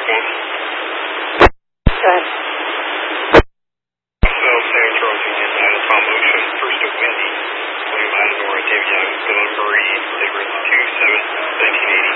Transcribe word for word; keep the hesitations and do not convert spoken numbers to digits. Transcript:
one. Go ahead. So, San Charles Union, United Palm Ocean, first of Wendy, William Isadora, David Young, Bill and Marie, Edward